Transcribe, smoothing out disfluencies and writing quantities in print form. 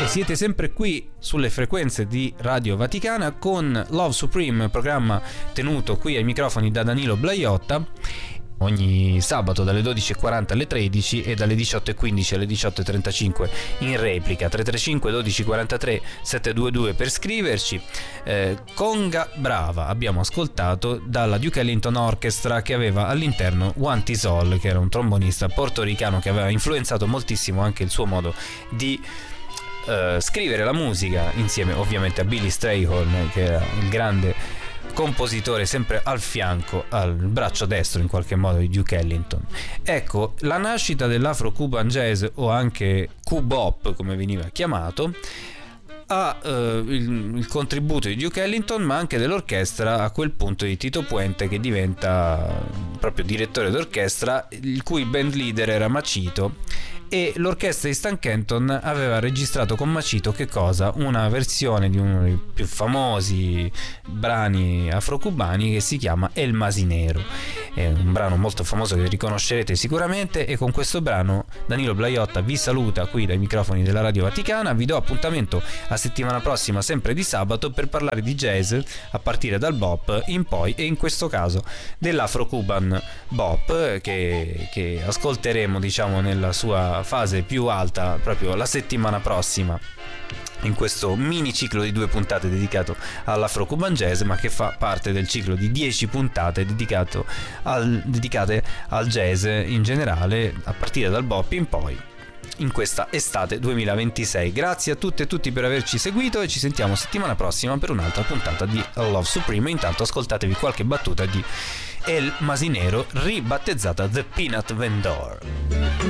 Siete sempre qui sulle frequenze di Radio Vaticana con Love Supreme, programma tenuto qui ai microfoni da Danilo Blaiotta ogni sabato dalle 12.40 alle 13 e dalle 18.15 alle 18.35 in replica. 335 1243 722 per scriverci. Conga Brava abbiamo ascoltato dalla Duke Ellington Orchestra, che aveva all'interno Juan Tisol, che era un trombonista portoricano che aveva influenzato moltissimo anche il suo modo di scrivere la musica, insieme ovviamente a Billy Strayhorn, che era il grande compositore sempre al fianco, al braccio destro in qualche modo di Duke Ellington. Ecco, la nascita dell'Afro-Cuban Jazz, o anche Cubop come veniva chiamato, ha il contributo di Duke Ellington, ma anche dell'orchestra, a quel punto di Tito Puente, che diventa proprio direttore d'orchestra, il cui band leader era Machito, e l'orchestra di Stan Kenton aveva registrato con Machito che cosa? Una versione di uno dei più famosi brani afrocubani che si chiama El Masinero. È un brano molto famoso che riconoscerete sicuramente, e con questo brano Danilo Blaiotta vi saluta qui dai microfoni della Radio Vaticana. Vi do appuntamento a settimana prossima, sempre di sabato, per parlare di jazz a partire dal bop in poi, e in questo caso dell'Afro-Cuban bop che ascolteremo, diciamo, nella sua fase più alta proprio la settimana prossima, in questo mini ciclo di 2 puntate dedicato all'Afro-Cuban Jazz, ma che fa parte del ciclo di 10 puntate dedicate al jazz in generale, a partire dal bop in poi, in questa estate 2026. Grazie a tutte e tutti per averci seguito, e ci sentiamo settimana prossima per un'altra puntata di Love Supreme. Intanto ascoltatevi qualche battuta di El Masinero, ribattezzata The Peanut Vendor.